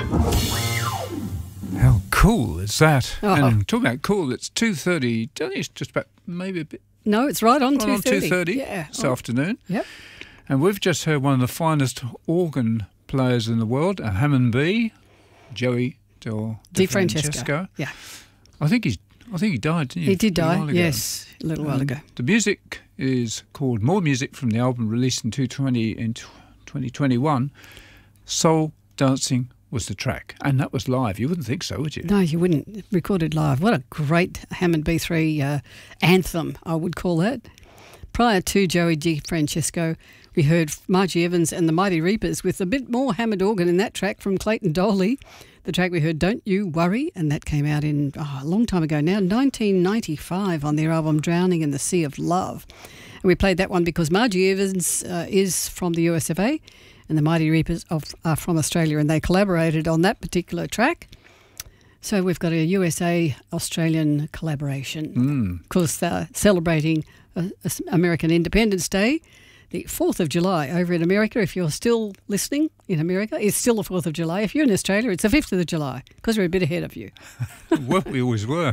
How cool is that? Oh. And talking about cool, it's 2:30. Don't think it's just about maybe a bit. No, it's right on 2:30. On 2:30 this afternoon. Yep. And we've just heard one of the finest organ players in the world, a Hammond B, Joey DeFrancesco. Yeah. I think he died, didn't he? He did A die, while ago. yes, a little while ago. The music is called More Music from the album released in 2021. Soul Dancing was the track, and that was live. You wouldn't think so, would you? No, you wouldn't. Recorded live. What a great Hammond B3 anthem, I would call that. Prior to Joey DeFrancesco, we heard Margie Evans and the Mighty Reapers with a bit more Hammond organ in that track from Clayton Doley. The track we heard, Don't You Worry, and that came out in a long time ago now, 1995, on their album Drowning in the Sea of Love. And we played that one because Margie Evans is from the US of A, and the Mighty Reapers are from Australia, and they collaborated on that particular track. So we've got a USA-Australian collaboration. Of course, they're celebrating American Independence Day. The 4th of July over in America, if you're still listening in America, it's still the 4th of July. If you're in Australia, it's the 5th of July because we're a bit ahead of you. Well, we always were.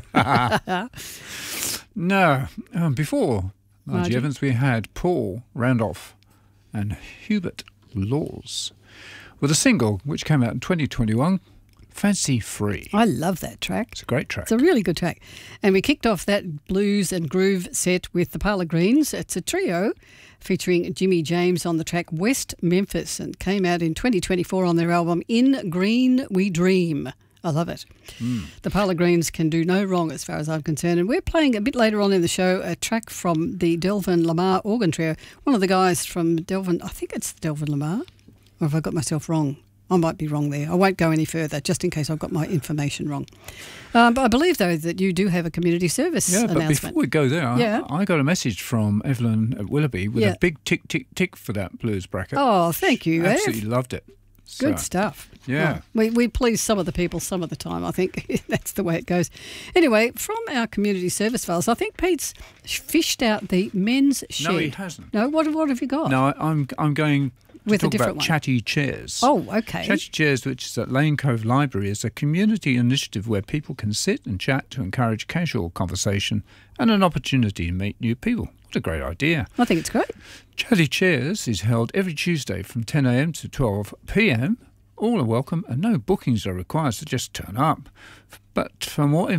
No, before Margie Evans, we had Paul Randolph and Hubert Laws with a single which came out in 2021, Fancy Free. I love that track. It's a great track. It's a really good track. And we kicked off that blues and groove set with the Parlour Greens. It's a trio featuring Jimmy James on the track West Memphis, and came out in 2024 on their album In Green We Dream. I love it. The Parlour Greens can do no wrong as far as I'm concerned. And we're playing a bit later on in the show a track from the Delvin Lamar Organ Trio. One of the guys from Delvin, I think it's Delvin Lamar, or have I got myself wrong? I might be wrong there. I won't go any further, just in case I've got my information wrong. But I believe, though, that you do have a community service announcement. But before we go there, I got a message from Evelyn at Willoughby with a big tick, tick, tick for that blues bracket. Oh, thank you, Absolutely loved it. Good stuff. Yeah. Oh, we please some of the people some of the time. I think that's the way it goes. Anyway, from our community service files, I think Pete's fished out the men's shed. No, he hasn't. No, what have you got? No, I'm going with to a talk different about one. Chatty Chairs. Oh, okay. Chatty Chairs, which is at Lane Cove Library, is a community initiative where people can sit and chat to encourage casual conversation and an opportunity to meet new people. What a great idea. I think it's great. Chatty Chairs is held every Tuesday from 10 a.m. to 12 p.m. All are welcome and no bookings are required, so just turn up. But for more